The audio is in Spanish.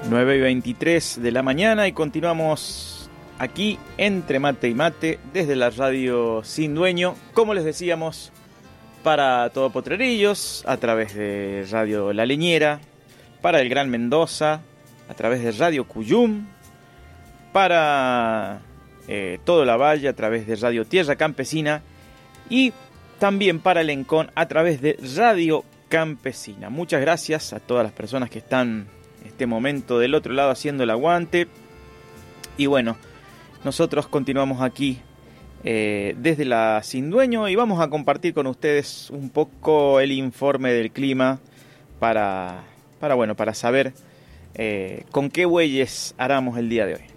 9:23 de la mañana y continuamos aquí entre mate y mate desde la radio Sin Dueño, como les decíamos, para todo Potrerillos a través de Radio La Leñera, para el Gran Mendoza a través de Radio Cuyum, para todo la Valle a través de Radio Tierra Campesina y también para el Encón a través de Radio Campesina. Muchas gracias a todas las personas que están en este momento del otro lado haciendo el aguante. Y bueno, nosotros continuamos aquí desde la Sin Dueño y vamos a compartir con ustedes un poco el informe del clima para saber con qué bueyes aramos el día de hoy.